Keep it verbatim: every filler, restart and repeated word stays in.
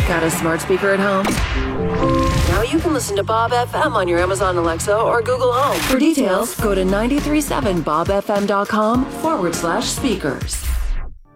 Got a smart speaker at home? Now you can listen to Bob F M on your Amazon Alexa or Google Home. For details, go to nine three seven bob f m dot com forward slash speakers.